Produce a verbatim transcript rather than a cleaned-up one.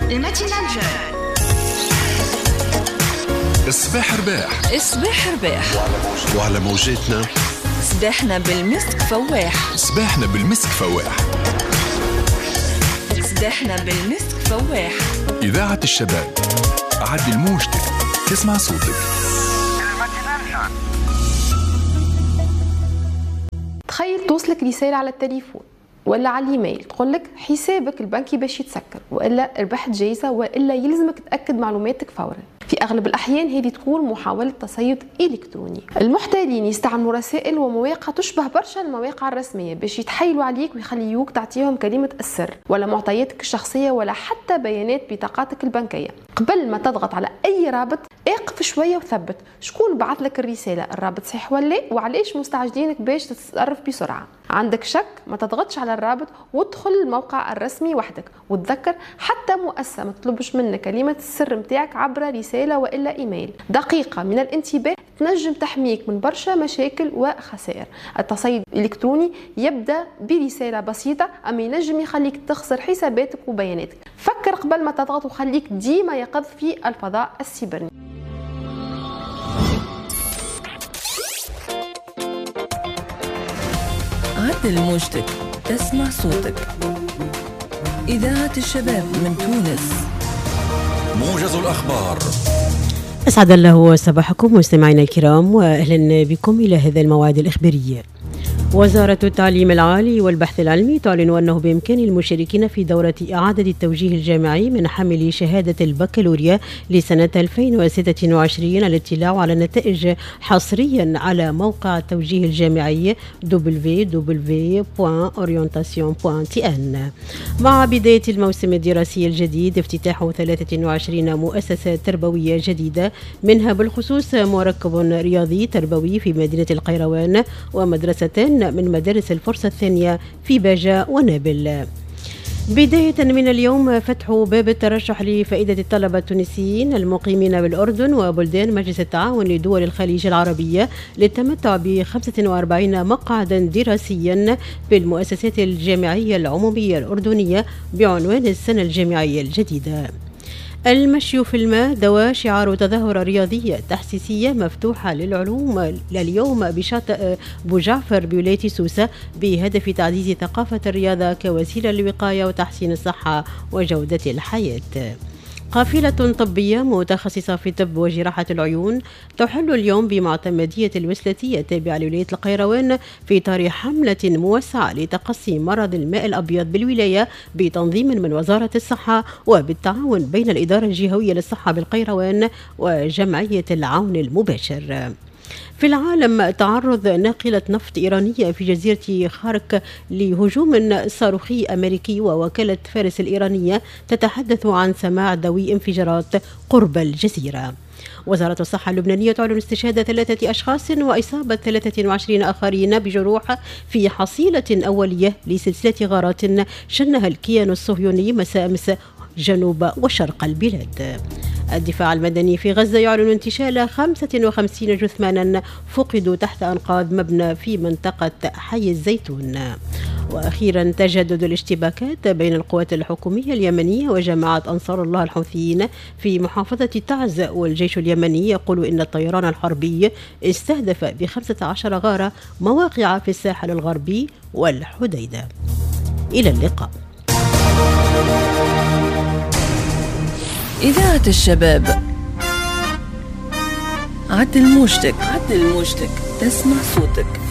الماتينال جون. الصباح رباح، الصباح رباح، وعلى موجاتنا صباحنا بالمسك فواح، صباحنا بالمسك فواح، صباحنا بالمسك فواح. إذاعة الشباب، عدل موجتك، تسمع صوتك. تخيل توصلك رسالة على التليفون ولا على الايميل تقول لك حسابك البنكي باش يتسكر، والا ربحت جايزه، والا يلزمك تاكد معلوماتك فورا. في اغلب الاحيان هذه تكون محاوله تصيد الكتروني. المحتالين يستعملوا رسائل ومواقع تشبه برشا المواقع الرسميه باش يتحايلوا عليك ويخليوك تعطيهم كلمه السر ولا معطياتك الشخصيه ولا حتى بيانات بطاقاتك البنكيه. قبل ما تضغط على اي رابط اقف شويه وثبت شكون بعث لك الرساله، الرابط صحيح ولا وعلاش مستعجلينك باش تتصرف بسرعه. عندك شك ما تضغطش على الرابط وادخل الموقع الرسمي وحدك، وتذكر حتى مؤسسه ما تطلبش منك كلمه السر نتاعك عبر رساله والا ايميل. دقيقه من الانتباه تنجم تحميك من برشا مشاكل وخسائر. التصيد الالكتروني يبدا برساله بسيطه اما ينجم يخليك تخسر حساباتك وبياناتك. فكر قبل ما تضغط وخليك ديما يقظ في الفضاء السيبراني. عدل موجتك، تسمع صوتك. إذاعة الشباب من تونس. موجز الأخبار. أسعد الله صباحكم مستمعينا الكرام، وأهلا بكم إلى هذا الموعد الإخباري. وزارة التعليم العالي والبحث العلمي تعلن أنه بإمكان المشاركين في دورة إعادة التوجيه الجامعي من حمل شهادة البكالوريا لسنة ألفين وستة وعشرين الاطلاع على النتائج حصريا على موقع التوجيه الجامعي دبليو دبليو دبليو دوت أورينتاسيون دوت تي إن. مع بداية الموسم الدراسي الجديد افتتاح ثلاثة وعشرين مؤسسة تربوية جديدة، منها بالخصوص مركب رياضي تربوي في مدينة القيروان ومدرستين من مدارس الفرصة الثانية في باجة ونابل. بداية من اليوم فتح باب الترشح لفائدة الطلبة التونسيين المقيمين بالأردن وبلدان مجلس التعاون لدول الخليج العربية للتمتع ب خمسة وأربعين مقعدا دراسيا بالمؤسسات الجامعية العمومية الأردنية بعنوان السنة الجامعية الجديدة. المشي في الماء دواء شعار تظاهرة رياضية تحسيسية مفتوحة للعلوم لليوم بشاطئ بوجعفر بولاية سوسة بهدف تعزيز ثقافة الرياضة كوسيلة للوقاية وتحسين الصحة وجودة الحياة. قافلة طبية متخصصة في طب وجراحة العيون تحل اليوم بمعتمدية الوسلتية التابعة لولاية القيروان في إطار حملة موسعة لتقصي مرض الماء الأبيض بالولاية بتنظيم من وزارة الصحة وبالتعاون بين الإدارة الجهوية للصحة بالقيروان وجمعية العون المباشر. في العالم، تعرض ناقلة نفط إيرانية في جزيرة خارك لهجوم صاروخي أمريكي، ووكالة فارس الإيرانية تتحدث عن سماع دوي انفجارات قرب الجزيرة. وزارة الصحة اللبنانية تعلن استشهاد ثلاثة أشخاص وإصابة ثلاثة وعشرين آخرين بجروح في حصيلة أولية لسلسلة غارات شنها الكيان الصهيوني مساء أمس جنوب وشرق البلاد. الدفاع المدني في غزة يعلن انتشال خمسة وخمسين جثمانا فقدوا تحت أنقاض مبنى في منطقة حي الزيتون. وأخيرا، تجدد الاشتباكات بين القوات الحكومية اليمنية وجماعة أنصار الله الحوثيين في محافظة تعز، والجيش اليمني يقول إن الطيران الحربي استهدف بخمسة عشر غارة مواقع في الساحل الغربي والحديدة. إلى اللقاء. إذاعة الشباب، عدل موجتك، عدل موجتك، تسمع صوتك.